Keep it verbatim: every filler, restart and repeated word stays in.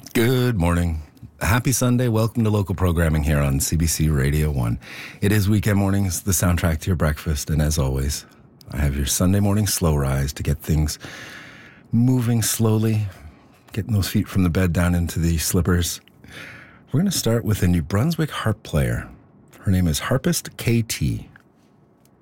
Good morning. Happy Sunday. Welcome to local programming here on C B C Radio one. It is weekend mornings, the soundtrack to your breakfast, and as always, I have your Sunday morning slow rise to get things moving slowly, getting those feet from the bed down into the slippers. We're going to start with a New Brunswick harp player. Her name is Harpist K T.